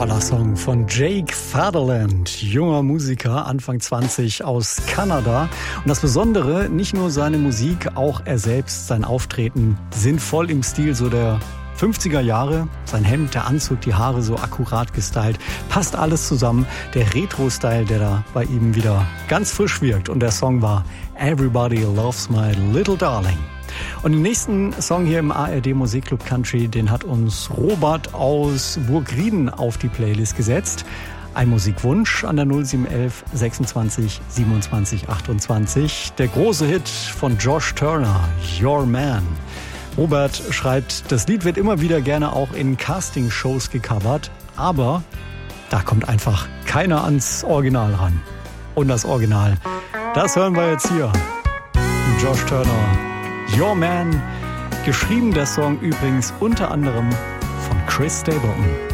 Toller Song von Jake Fatherland, junger Musiker, Anfang 20 aus Kanada. Und das Besondere, nicht nur seine Musik, auch er selbst, sein Auftreten sind voll im Stil so der 50er Jahre. Sein Hemd, der Anzug, die Haare so akkurat gestylt. Passt alles zusammen. Der Retro-Style, der da bei ihm wieder ganz frisch wirkt. Und der Song war Everybody Loves My Little Darling. Und den nächsten Song hier im ARD Musikclub Country, den hat uns Robert aus Burgrieden auf die Playlist gesetzt. Ein Musikwunsch an der 0711 26 27 28. Der große Hit von Josh Turner, Your Man. Robert schreibt, das Lied wird immer wieder gerne auch in Castingshows gecovert, aber da kommt einfach keiner ans Original ran. Und das Original, das hören wir jetzt hier. Josh Turner, Your Man, geschrieben der Song übrigens unter anderem von Chris Stapleton.